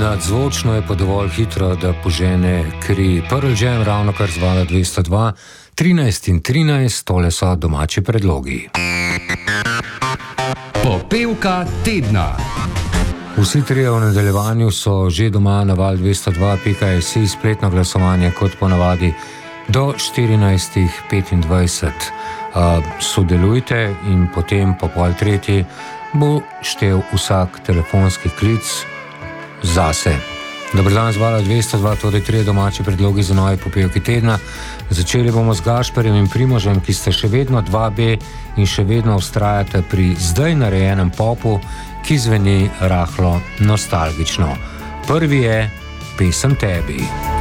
Nadzvočno je pa dovolj hitro, da požene kri. Pearl Jam ravno kar zvala 202, 13 in 13, tole so domači predlogi. Popevka tedna. Vsi trije v nadaljevanju so že doma na val202.si spletno glasovanje kot ponavadi do 14.25. Sodelujte in potem po pol tretji bo štel vsak telefonski klic zase. Dober dan, zvala 202, torej 3 domači predlogi za nove popevki tedna. Začeli bomo z Gašperjem in Primožem, ki ste še vedno 2B in še vedno vztrajate pri zdaj narejenem popu, ki zveni rahlo nostalgično. Prvi je Pesem tebi.